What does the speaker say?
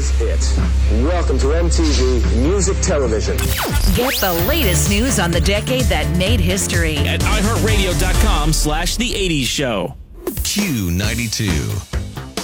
is it. Welcome to MTV Music Television. Get the latest news on the decade that made history at iHeartRadio.com/The 80s Show. Q92.